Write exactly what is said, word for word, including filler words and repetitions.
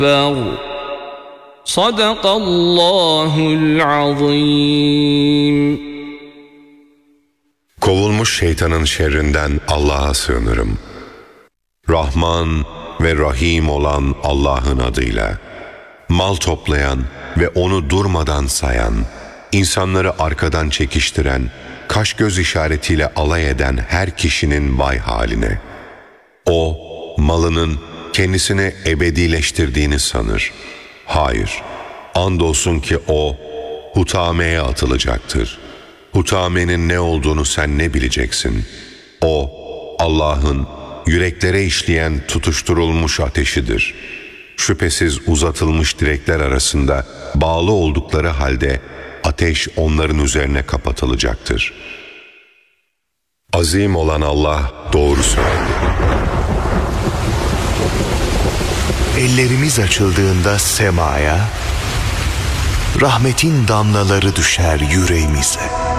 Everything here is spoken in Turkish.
Sadakallahul azim. Kovulmuş şeytanın şerrinden Allah'a sığınırım. Rahman ve Rahim olan Allah'ın adıyla. Mal toplayan ve onu durmadan sayan, insanları arkadan çekiştiren, kaş göz işaretiyle alay eden her kişinin vay haline. O, malının kendisine ebedileştirdiğini sanır. Hayır, andolsun ki o, hutameye atılacaktır. Hutamenin ne olduğunu sen ne bileceksin? O, Allah'ın yüreklere işleyen tutuşturulmuş ateşidir. Şüphesiz uzatılmış direkler arasında bağlı oldukları halde ateş onların üzerine kapatılacaktır. Azim olan Allah doğru söyledi. Ellerimiz açıldığında semaya, rahmetin damlaları düşer yüreğimize.